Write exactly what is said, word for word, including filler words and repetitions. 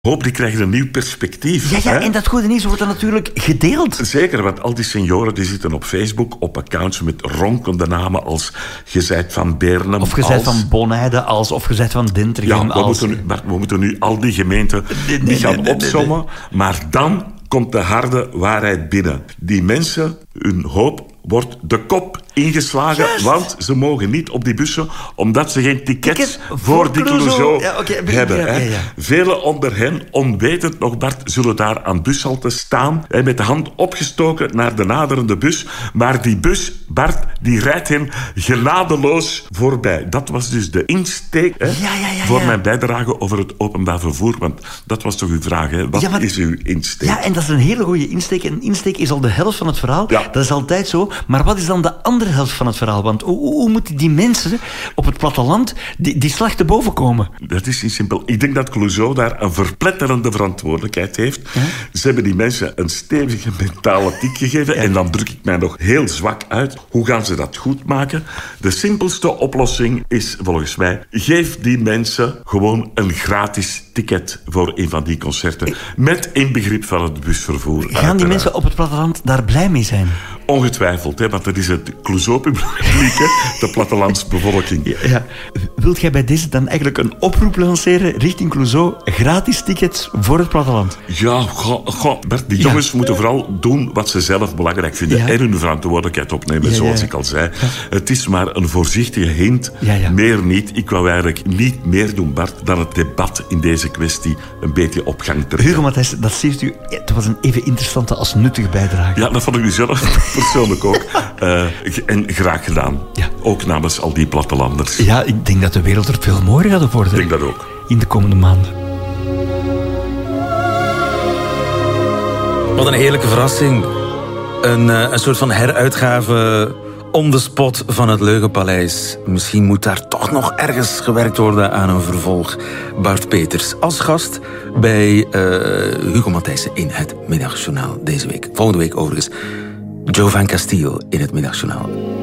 Hoop, die krijgen een nieuw perspectief. Ja, ja, hè? en dat goede nieuws wordt dan natuurlijk gedeeld. Zeker, want al die senioren die zitten op Facebook op accounts met ronkende namen als je zijt van Beernem. Of je zijt als... van Bonheide als, of je zijt van Dintergem Ja, we, als... moeten nu, maar we moeten nu al die gemeenten Nee, nee, niet gaan nee, nee, opsommen. nee. Maar dan komt de harde waarheid binnen. Die mensen, hun hoop wordt de kop ingeslagen, Juist. want ze mogen niet op die bussen, omdat ze geen tickets Ticket voor, voor die Clouseau. Clouseau Ja, oké, begrijp, hebben. ja, Hè. ja, ja. Velen onder hen, onwetend nog Bart, zullen daar aan bushalte staan, hè, met de hand opgestoken naar de naderende bus. Maar die bus, Bart, die rijdt hen genadeloos voorbij. Dat was dus de insteek hè, Ja, ja, ja, voor ja. mijn bijdrage over het openbaar vervoer. Want dat was toch uw vraag, hè? Wat Ja, maar- is uw insteek? Ja, en dat is een hele goede insteek. En insteek is al de helft van het verhaal. Ja. Dat is altijd zo. Maar wat is dan de andere helft van het verhaal? Want hoe, hoe, hoe moeten die mensen op het platteland die, die slag te boven komen? Dat is niet simpel. Ik denk dat Clouseau daar een verpletterende verantwoordelijkheid heeft. Ja. Ze hebben die mensen een stevige mentale tik gegeven. Ja. En dan druk ik mij nog heel zwak uit. Hoe gaan ze dat goed maken? De simpelste oplossing is volgens mij: geef die mensen gewoon een gratis ticket voor een van die concerten. Met inbegrip van het busvervoer. Gaan die uiteraard. mensen op het platteland daar blij mee zijn? Ongetwijfeld, hè, want dat is het Clouseau-publiek, hè, de plattelandsbevolking. Ja, ja. Wilt jij bij deze dan eigenlijk een oproep lanceren richting Clouseau? Gratis tickets voor het platteland. Ja, goh, goh, Bert, die Ja. jongens moeten vooral doen wat ze zelf belangrijk vinden. Ja. En hun verantwoordelijkheid opnemen, Ja, ja. zoals ik al zei. Het is maar een voorzichtige hint, Ja, ja. meer niet. Ik wou eigenlijk niet meer doen, Bart, dan het debat in deze kwestie een beetje op gang te brengen. Hugo Matthijs, dat ziet u, het was een even interessante als nuttige bijdrage. Ja, dat vond ik nu zelf persoonlijk ook. Uh, en graag gedaan. Ja. Ook namens al die plattelanders. Ja, ik denk dat de wereld er veel mooier gaat worden. Ik denk dat ook. In de komende maanden. Wat een heerlijke verrassing. Een, uh, een soort van heruitgave on the spot van het Leugenpaleis. Misschien moet daar toch nog ergens gewerkt worden aan een vervolg. Bart Peters als gast bij uh, Hugo Matthijssen in het Middagjournaal deze week. Volgende week overigens Joe van Castile in het Middagjournaal.